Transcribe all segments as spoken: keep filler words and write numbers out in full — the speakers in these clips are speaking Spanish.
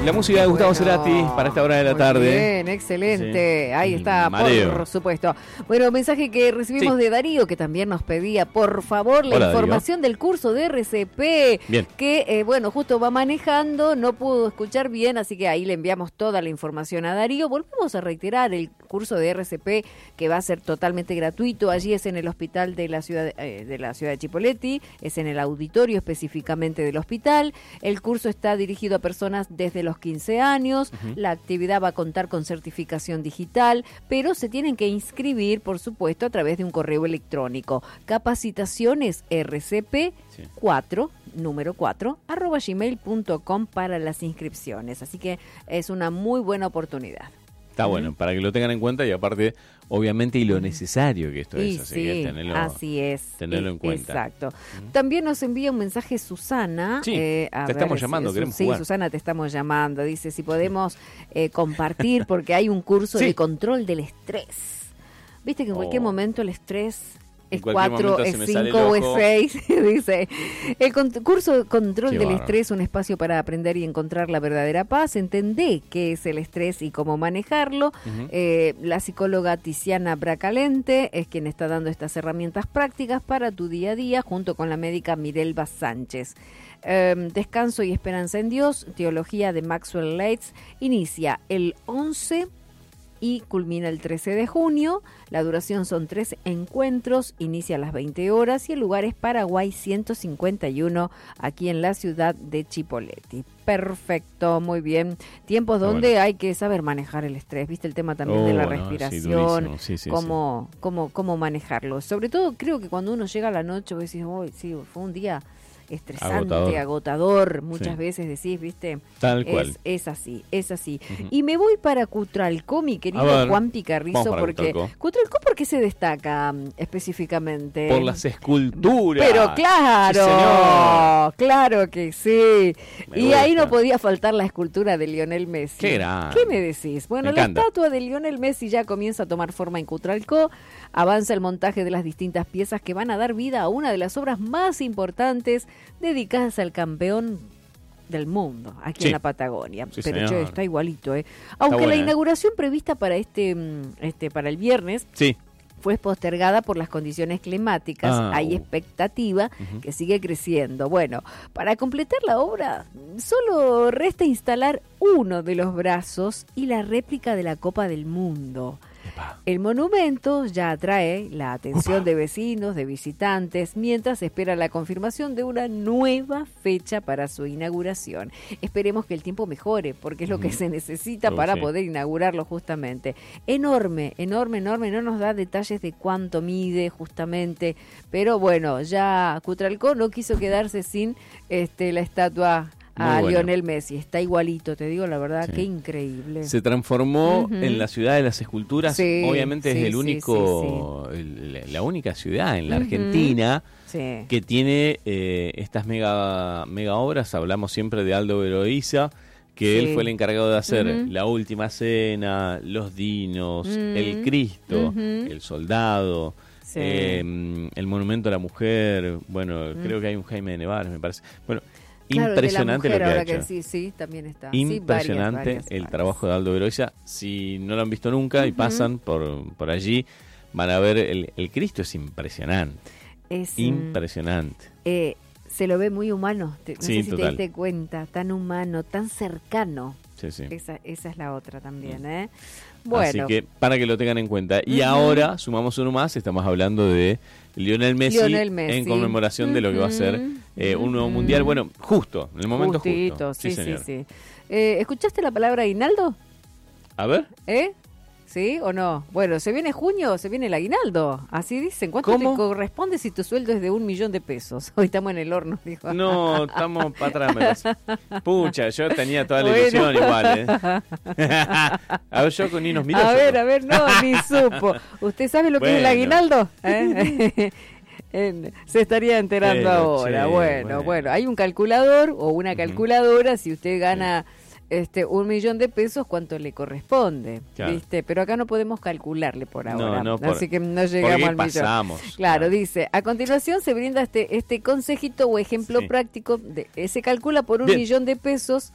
La música de Gustavo Bueno, Cerati para esta hora de la muy tarde. Bien, excelente. Sí. Ahí está, Mareo. por supuesto. Bueno, mensaje que recibimos Sí. de Darío, que también nos pedía, por favor, la Hola, información del curso de R C P. Bien. Que, eh, bueno, justo va manejando, no pudo escuchar bien, así que ahí le enviamos toda la información a Darío. Volvemos a reiterar el curso de R C P, que va a ser totalmente gratuito. Allí es en el hospital de la ciudad, eh, de la ciudad de Chipoleti, es en el auditorio específicamente del hospital. El curso está dirigido a personas desde los quince años. Uh-huh. La actividad va a contar con certificación digital, pero se tienen que inscribir, por supuesto, a través de un correo electrónico. Capacitaciones R C P cuatro, número cuatro, arroba gmail punto com para las inscripciones. Así que es una muy buena oportunidad. Está bueno, para que lo tengan en cuenta y aparte, obviamente, y lo necesario que esto y es. Así sí, que tenerlo, así es. tenerlo en cuenta. Exacto. Uh-huh. También nos envía un mensaje Susana. Sí, eh, a te ver, estamos llamando, si, queremos Sí, jugar. Susana, te estamos llamando. Dice, si podemos eh, compartir, porque hay un curso sí. de control del estrés. Viste que en oh. cualquier momento el estrés... es cuatro, es cinco o es seis, dice. El curso de control Qué del barro. estrés, un espacio para aprender y encontrar la verdadera paz. Entendé qué es el estrés y cómo manejarlo. Uh-huh. Eh, la psicóloga Tiziana Bracalente es quien está dando estas herramientas prácticas para tu día a día, junto con la médica Mirelba Sánchez. Eh, Descanso y esperanza en Dios, teología de Maxwell Leitz, inicia el once y culmina el trece de junio. La duración son tres encuentros, inicia a las veinte horas y el lugar es Paraguay ciento cincuenta y uno, aquí en la ciudad de Chipoleti. Perfecto, muy bien. Tiempos donde bueno. hay que saber manejar el estrés, viste el tema también oh, de la respiración, no, sí, sí, sí, cómo, sí. Cómo, cómo manejarlo. Sobre todo creo que cuando uno llega a la noche, vos decís, oh, sí, fue un día estresante, agotador, agotador muchas sí. veces decís, viste, tal cual. Es, es así, es así. Uh-huh. Y me voy para Cutralcó, mi querido ver, Juan Picarrizo, porque Cutralcó. Cutralcó, ¿por qué se destaca um, específicamente? Por las esculturas. Pero claro, sí, claro que sí. Me y gusta. Ahí no podía faltar la escultura de Lionel Messi. Qué grande. ¿Qué me decís? Bueno, me la encanta. Estatua de Lionel Messi ya comienza a tomar forma en Cutralcó. Avanza el montaje de las distintas piezas que van a dar vida a una de las obras más importantes dedicadas al campeón del mundo, aquí sí. en la Patagonia. Sí, pero señor. che, está igualito, ¿eh? Aunque buena, la inauguración prevista para este, este para el viernes sí. fue postergada por las condiciones climáticas, ah, hay expectativa uh-huh. que sigue creciendo. Bueno, para completar la obra, solo resta instalar uno de los brazos y la réplica de la Copa del Mundo. El monumento ya atrae la atención Upa. de vecinos, de visitantes, mientras se espera la confirmación de una nueva fecha para su inauguración. Esperemos que el tiempo mejore, porque es lo que se necesita oh, para sí. poder inaugurarlo justamente. Enorme, enorme, enorme, no nos da detalles de cuánto mide justamente, pero bueno, ya Cutralcó no quiso quedarse sin este, la estatua a bueno. Lionel Messi, está igualito, te digo la verdad, sí. qué increíble. Se transformó uh-huh. en la ciudad de las esculturas, sí, obviamente sí, es el sí, único, sí, sí. El, la única ciudad en la uh-huh. Argentina sí. que tiene eh, estas mega, mega obras. Hablamos siempre de Aldo Veroiza, que sí. él fue el encargado de hacer uh-huh. La Última Cena, Los Dinos, uh-huh. El Cristo, uh-huh. El Soldado, sí. eh, El Monumento a la Mujer, bueno, uh-huh. creo que hay un Jaime de Nevares, me parece. Bueno, claro, impresionante mujer, lo que ha ahora hecho. Que sí, sí, también está. Impresionante sí, varias, varias, el varias. trabajo de Aldo Veroiza. Si no lo han visto nunca uh-huh. y pasan por, por allí, van a ver el, el Cristo es impresionante. Es impresionante. Eh, se lo ve muy humano. Te, no sí, sé si total. te diste cuenta, tan humano, tan cercano. Sí, sí. Esa, esa es la otra también, ¿eh? Bueno. Así que para que lo tengan en cuenta. Y uh-huh. ahora, sumamos uno más, estamos hablando de Lionel Messi, Lionel Messi. en conmemoración uh-huh. de lo que va a ser eh, un nuevo uh-huh. mundial. Bueno, justo, en el momento Justito, justo. Sí, sí, señor. sí. sí. Eh, ¿Escuchaste la palabra aguinaldo? A ver. ¿Eh? ¿Sí o no? Bueno, se viene junio, se viene el aguinaldo. Así dicen. ¿Cuánto ¿Cómo? te corresponde si tu sueldo es de un millón de pesos? Hoy estamos en el horno, dijo. No, estamos para atrás, me parece. Pucha, yo tenía toda la bueno. ilusión igual, ¿eh? A ver, yo con ni nos miró. A ver, a ver, no, ni supo. ¿Usted sabe lo bueno. que es el aguinaldo? ¿Eh? Se estaría enterando Pero, ahora. Che, bueno, bueno, bueno, hay un calculador o una calculadora. Uh-huh. Si usted gana... Sí. Este, un millón de pesos, ¿cuánto le corresponde? Claro. ¿Viste? Pero acá no podemos calcularle por ahora, no, no, por, así que no llegamos al pasamos, millón. Claro, claro, dice, a continuación se brinda este este consejito o ejemplo sí. práctico, de, se calcula por un Bien. millón de pesos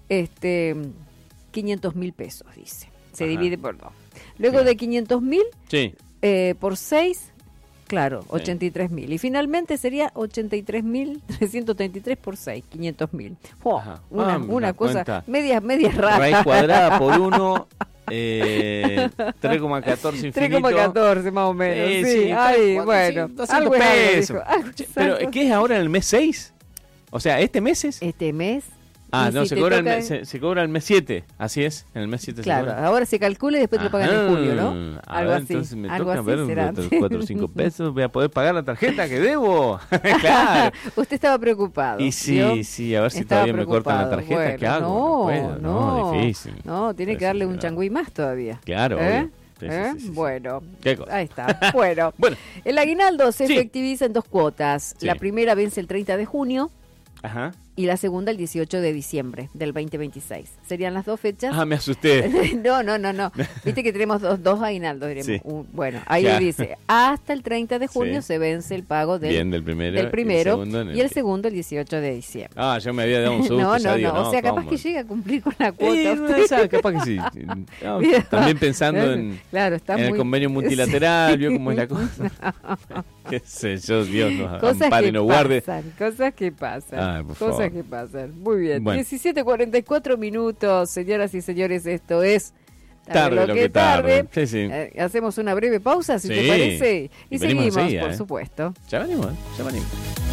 este, quinientos mil pesos, dice. Se Ajá. divide por dos. Luego sí. de quinientos mil sí. eh, por seis, claro, sí. ochenta y tres mil. Y finalmente sería ochenta y tres mil trescientos treinta y tres por seis, quinientos mil. Oh, una ah, una cosa media, media rara. Raíz cuadrada por uno, eh, tres coma catorce infinito. tres coma catorce más o menos. Eh, sí, sí. Ay, cuatro, bueno, doscientos algo pesos. Algo, pero, ¿qué es ahora en el mes seis? O sea, ¿este mes es? Este mes. Ah, no, si se, cobra toca... el, se, se cobra el mes siete, así es, en el mes siete claro, se cobra. Ahora se calcula y después te lo pagan en julio, ¿no? A algo ver, así. Entonces me algo toca así ver cuatro o cinco pesos, voy a poder pagar la tarjeta que debo. Claro. Usted estaba preocupado. Y sí, ¿vio? sí, a ver si estaba todavía preocupado. me cortan la tarjeta, bueno, ¿qué hago? No, no, puedo, no, no, difícil. No, tiene Pero que darle sí, un changüí más todavía. Claro, ¿Eh? Sí, ¿Eh? sí, sí, sí. Bueno, ¿Qué cosa? ahí está. Bueno, bueno, el aguinaldo se sí. efectiviza en dos cuotas. Sí. La primera vence el treinta de junio. Ajá. Y la segunda el dieciocho de diciembre del veinte veintiséis. Serían las dos fechas. Ah, me asusté. no, no, no, no. Viste que tenemos dos, dos aguinaldos, diremos. Sí. Un, bueno, ahí ya. dice, hasta el treinta de junio sí. se vence el pago del, Bien, del primero, del primero y el segundo, el... y el segugo el dieciocho de diciembre. Ah, yo me había dado un susto. no, no, digo, no, no, o sea, capaz ¿cómo? que llega a cumplir con la cuota. Eh, no, esa, capaz que sí. No, también pensando en, claro, está en muy... el convenio multilateral, sí. vio cómo es la cosa. Qué sé yo, Dios nos cosas ampare que y nos guarde. Pasan, cosas que pasan, Ay, por cosas favor. que pasan. Muy bien, bueno. diecisiete cuarenta y cuatro minutos, señoras y señores, esto es Tarde, tarde lo que tarde. tarde. Sí, sí. Eh, hacemos una breve pausa, si sí. te parece, y, y seguimos, así, por eh. supuesto. Ya venimos, ya venimos.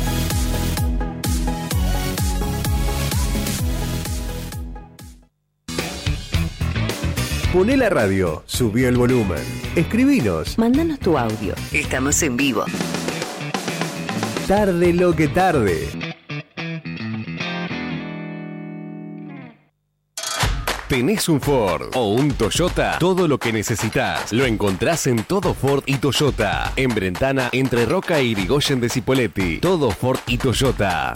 Poné la radio, subí el volumen, escribinos. Mándanos tu audio. Estamos en vivo. Tarde lo que tarde. ¿Tenés un Ford o un Toyota? Todo lo que necesitas lo encontrás en Todo Ford y Toyota. En Brentana, entre Roca y Irigoyen de Cipolletti. Todo Ford y Toyota.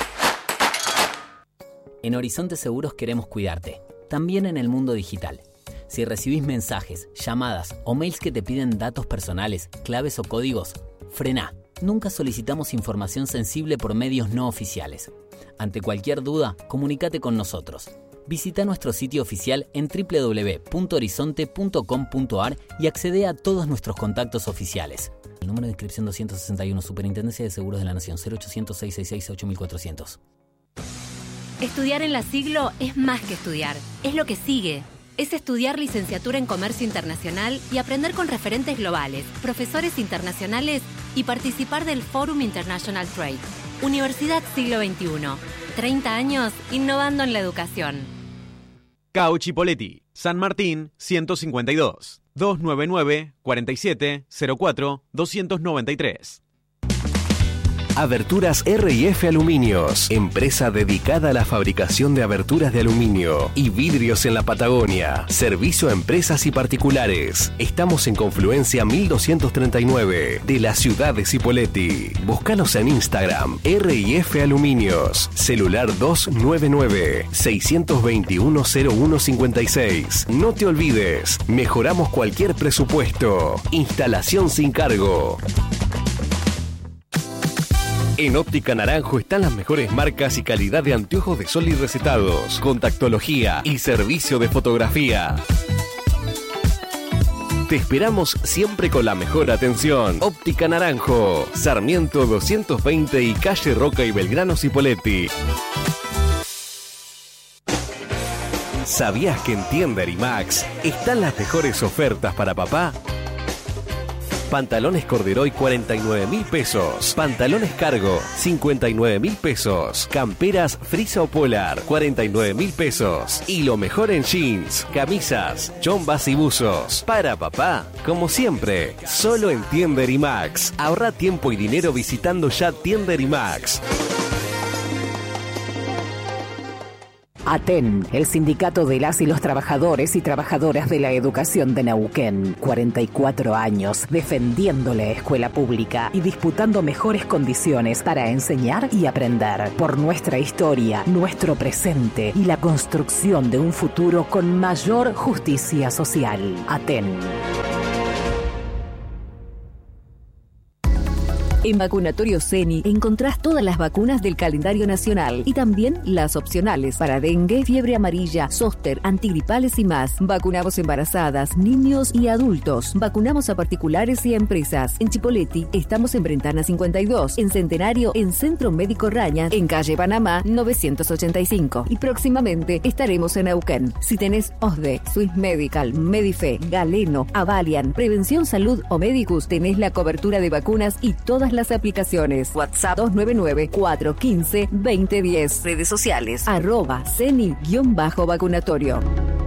En Horizonte Seguros queremos cuidarte, también en el mundo digital. Si recibís mensajes, llamadas o mails que te piden datos personales, claves o códigos, frená. Nunca solicitamos información sensible por medios no oficiales. Ante cualquier duda, comunícate con nosotros. Visita nuestro sitio oficial en doble u doble u doble u punto horizonte punto com punto a r y accede a todos nuestros contactos oficiales. El número de inscripción doscientos sesenta y uno, Superintendencia de Seguros de la Nación, cero ochocientos, seiscientos sesenta y seis, ocho mil cuatrocientos. Estudiar en la Siglo es más que estudiar, es lo que sigue. Es estudiar licenciatura en Comercio Internacional y aprender con referentes globales, profesores internacionales y participar del Forum International Trade. Universidad Siglo veintiuno. treinta años innovando en la educación. Cauchi Poletti, San Martín, ciento cincuenta y dos, doscientos noventa y nueve, cuarenta y siete, cero cuatro, doscientos noventa y tres. Aberturas R y F Aluminios, empresa dedicada a la fabricación de aberturas de aluminio y vidrios en la Patagonia. Servicio a empresas y particulares. Estamos en Confluencia mil doscientos treinta y nueve de la ciudad de Cipolletti. Búscanos en Instagram, R y F Aluminios. Celular dos nueve nueve, seis dos uno, cero uno cinco seis. No te olvides, mejoramos cualquier presupuesto. Instalación sin cargo. En Óptica Naranjo están las mejores marcas y calidad de anteojos de sol y recetados, contactología y servicio de fotografía. Te esperamos siempre con la mejor atención. Óptica Naranjo, Sarmiento doscientos veinte y calle Roca y Belgrano Cipolletti. ¿Sabías que en Tienda Erimax están las mejores ofertas para papá? Pantalones Corderoy cuarenta y nueve mil pesos. Pantalones Cargo cincuenta y nueve mil pesos. Camperas Frisa o Polar cuarenta y nueve mil pesos. Y lo mejor en jeans, camisas, chombas y buzos. Para papá, como siempre, solo en Tienda Erimax. Ahorra tiempo y dinero visitando ya Tienda Erimax. ATEN, el sindicato de las y los trabajadores y trabajadoras de la educación de Neuquén. cuarenta y cuatro años defendiendo la escuela pública y disputando mejores condiciones para enseñar y aprender. Por nuestra historia, nuestro presente y la construcción de un futuro con mayor justicia social. ATEN. En Vacunatorio Ceni encontrás todas las vacunas del calendario nacional y también las opcionales para dengue, fiebre amarilla, zóster, antigripales y más. Vacunamos embarazadas, niños y adultos. Vacunamos a particulares y a empresas. En Chipoleti estamos en Brentana cincuenta y dos, en Centenario, en Centro Médico Raña, en calle Panamá novecientos ochenta y cinco. Y próximamente estaremos en Neuquén. Si tenés O S D E, Swiss Medical, Medife, Galeno, Avalian, Prevención Salud o Medicus, tenés la cobertura de vacunas y todas las aplicaciones. WhatsApp dos nueve nueve, cuatro uno cinco, dos cero uno cero. Redes sociales, arroba ceni-vacunatorio.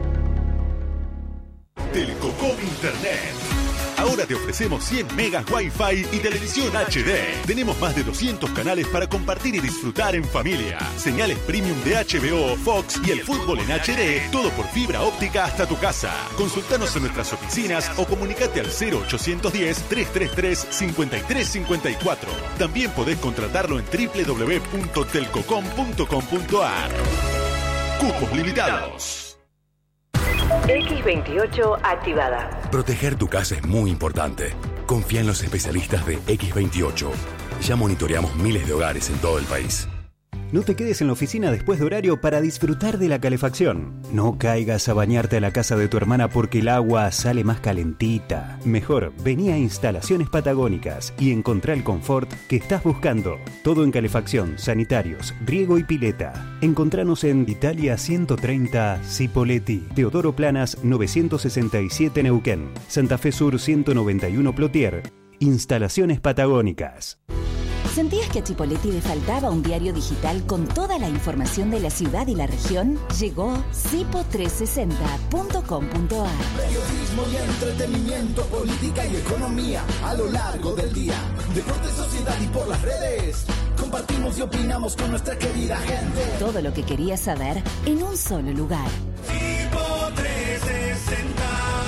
Telcocom Internet. Ahora te ofrecemos cien megas Wi-Fi y televisión H D. Tenemos más de doscientos canales para compartir y disfrutar en familia. Señales premium de H B O, Fox y el fútbol en H D. Todo por fibra óptica hasta tu casa. Consultanos en nuestras oficinas o comunicate al cero ochocientos diez, trescientos treinta y tres, cincuenta y tres cincuenta y cuatro. También podés contratarlo en doble u doble u doble u punto telcocom punto com punto a r. Cupos limitados. equis veintiocho activada. Proteger tu casa es muy importante. Confía en los especialistas de equis veintiocho. Ya monitoreamos miles de hogares en todo el país. No te quedes en la oficina después de horario para disfrutar de la calefacción. No caigas a bañarte a la casa de tu hermana porque el agua sale más calentita. Mejor, vení a Instalaciones Patagónicas y encontrá el confort que estás buscando. Todo en calefacción, sanitarios, riego y pileta. Encontranos en Italia ciento treinta, Cipolletti, Teodoro Planas novecientos sesenta y siete Neuquén, Santa Fe Sur ciento noventa y uno Plotier. Instalaciones Patagónicas. ¿Sentías que a Chipolletti le faltaba un diario digital con toda la información de la ciudad y la región? Llegó cipo trescientos sesenta punto com punto a r. Periodismo y entretenimiento, política y economía a lo largo del día. Deporte, sociedad y por las redes. Compartimos y opinamos con nuestra querida gente. Todo lo que querías saber en un solo lugar. Cipo trescientos sesenta.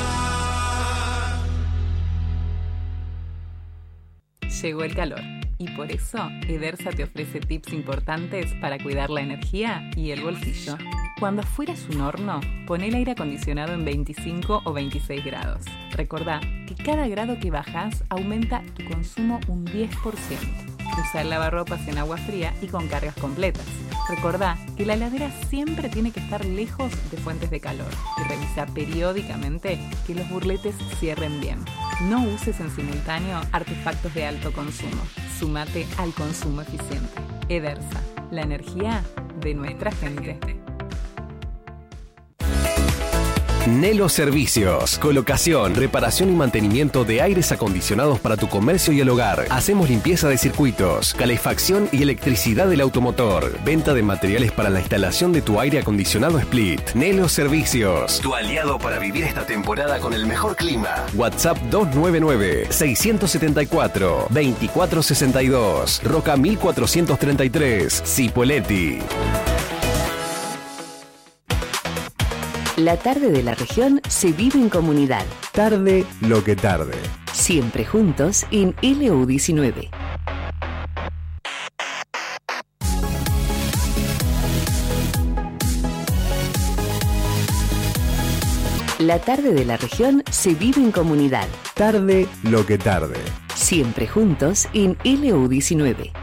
Llegó el calor. Y por eso, Edersa te ofrece tips importantes para cuidar la energía y el bolsillo. Cuando afuera es un horno, pon el aire acondicionado en veinticinco o veintiséis grados. Recordá que cada grado que bajas aumenta tu consumo un diez por ciento. Usa el lavarropas en agua fría y con cargas completas. Recordá que la heladera siempre tiene que estar lejos de fuentes de calor y revisa periódicamente que los burletes cierren bien. No uses en simultáneo artefactos de alto consumo. Súmate al consumo eficiente. Edersa, la energía de nuestra gente. Nelo Servicios. Colocación, reparación y mantenimiento de aires acondicionados para tu comercio y el hogar. Hacemos limpieza de circuitos, calefacción y electricidad del automotor. Venta de materiales para la instalación de tu aire acondicionado Split. Nelo Servicios. Tu aliado para vivir esta temporada con el mejor clima. WhatsApp dos nueve nueve, seis siete cuatro, dos cuatro seis dos. Roca mil cuatrocientos treinta y tres. Cipolletti. La tarde de la región se vive en comunidad. Tarde lo que tarde. Siempre juntos en L U diecinueve. La tarde de la región se vive en comunidad. Tarde lo que tarde. Siempre juntos en L U diecinueve.